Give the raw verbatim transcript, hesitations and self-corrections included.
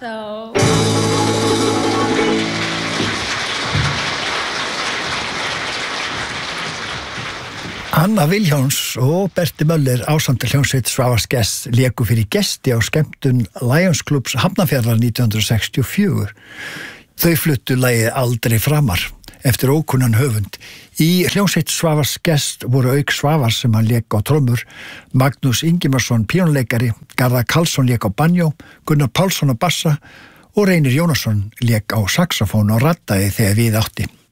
So Anna Vilhjálms og Berti Möller ásamt hljómsveit Svavars Gests léku fyrir gesti á skemmtun Lions Clubs Hafnarfjarðar nítján hundrað sextíu og fjögur. Þau fluttu lagið Aldrei framar eftir ókunnan höfund. Í hljómsveit Svavars Gests voru auk Svavars sem hann lék á trommur, Magnús Ingimarsson píanóleikari, Garðar Karlsson lék á banjó, Gunnar Pálsson á bassa og Reynir Jónasson lék á saxofón og raddaði þegar við átti.